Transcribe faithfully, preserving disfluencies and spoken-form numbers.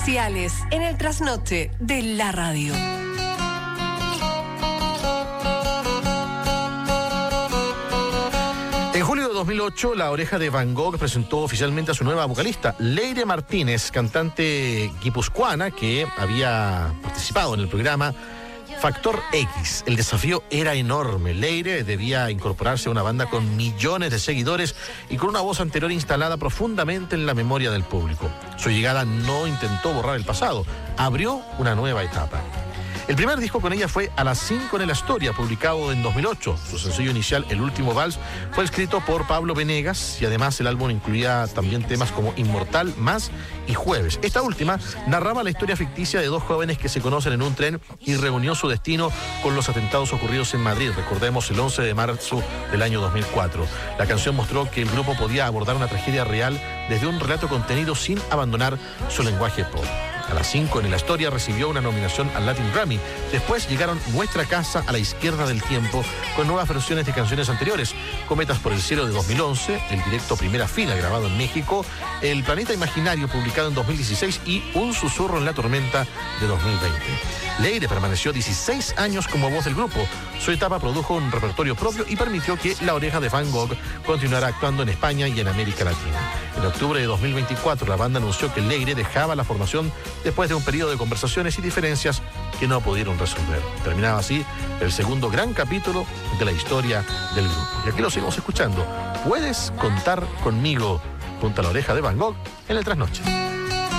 En el trasnoche de la radio. En julio de dos mil ocho, La Oreja de Van Gogh presentó oficialmente a su nueva vocalista, Leire Martínez, cantante guipuzcoana que había participado en el programa Factor X. El desafío era enorme. Leire debía incorporarse a una banda con millones de seguidores y con una voz anterior instalada profundamente en la memoria del público. Su llegada no intentó borrar el pasado, abrió una nueva etapa. El primer disco con ella fue A las cinco en el Astoria, publicado en dos mil ocho. Su sencillo inicial, El último vals, fue escrito por Pablo Venegas y además el álbum incluía también temas como Inmortal, Más y Jueves. Esta última narraba la historia ficticia de dos jóvenes que se conocen en un tren y reunió su destino con los atentados ocurridos en Madrid, recordemos el once de marzo del año dos mil cuatro. La canción mostró que el grupo podía abordar una tragedia real desde un relato contenido sin abandonar su lenguaje pop. A las cinco en el Astoria recibió una nominación al Latin Grammy. Después llegaron Nuestra Casa, A la Izquierda del Tiempo, con nuevas versiones de canciones anteriores. Cometas por el Cielo de dos mil once, El Directo Primera Fila, grabado en México, El Planeta Imaginario, publicado en dos mil dieciséis, y Un Susurro en la Tormenta, de dos mil veinte. Leire permaneció dieciséis años como voz del grupo. Su etapa produjo un repertorio propio y permitió que La Oreja de Van Gogh continuara actuando en España y en América Latina. En octubre de dos mil veinticuatro, la banda anunció que Leire dejaba la formación después de un periodo de conversaciones y diferencias que no pudieron resolver. Terminaba así el segundo gran capítulo de la historia del grupo. Y aquí lo seguimos escuchando. Puedes contar conmigo, junto a La Oreja de Van Gogh, en el Trasnoche.